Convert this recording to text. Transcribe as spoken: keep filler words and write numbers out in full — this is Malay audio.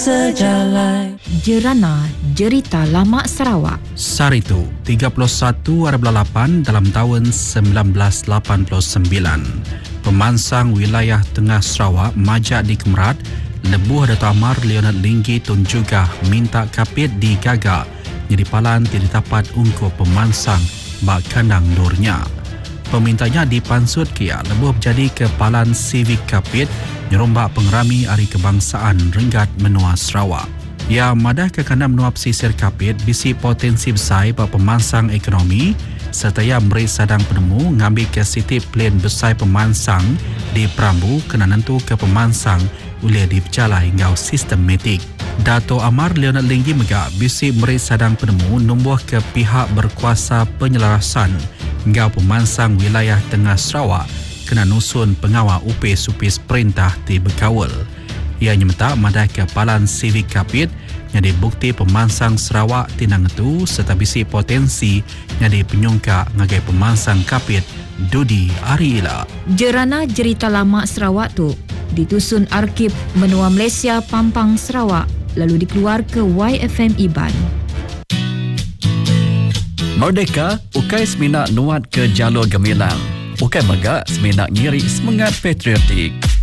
sejalan. Jerana Jerita Lama Sarawak. Saritu tiga puluh satu Arbala lapan dalam tahun sembilan belas lapan puluh sembilan. Pemansang wilayah Tengah Sarawak majak di Kemerat, lebuh Dato' Amar Leonard Linggi Tun juga minta kapit digagak jadi palan tidak dapat ungkup pemansang bak kandang nurnya. Pemintanya dipansut kia lebuh menjadi kepalan Civic Kapit nyerombak pengerami Hari Kebangsaan Renggat Menua Sarawak. Ya madah ke kandang menua pesisir Kapit bisi potensi besar bak pemansang ekonomi serta ia beri sadang penemu ngambil ke sitip plan besar pemansang di Perambu kena nentu ke pemansang boleh dipecala hingga sistematik. Dato' Amar Leonard Linggi megak bisi beri sadang penemu numbuh ke pihak berkuasa penyelarasan hingga pemansang wilayah Tengah Sarawak kena nusun pengawal upis-upis perintah di Bekawal. Ia nyemeta madah kepalan Civic Kapit jadi bukti pemansang Sarawak tinang itu serta bisi potensi jadi penyungka ngagai pemansang Kapit Dudi Ariila. Jerana Jerita Lama Sarawak tu ditusun Arkib Menua Malaysia Pampang Sarawak lalu dikeluar ke Y F M Iban. Merdeka, ukai seminak nuat ke jalur gemilang. Ukai megak seminak ngiri semangat patriotik.